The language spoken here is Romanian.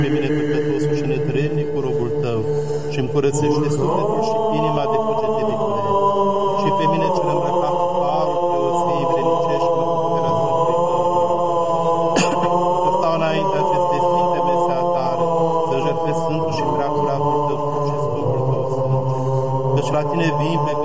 pe mine păcătosul și netrebnicul robul Tău și-mi curățește sufletul și inima de cugetivicule. Și pe mine cel îmbrăcat cu aurul preoției vrenicești mă cu puterea Sfântului Tău. Să stau înainte aceste sfinte mese a Tale, să jertfesc Sfântul și Preacuratul Tău și Sfântul Tău sânge. Căci la Tine vin pe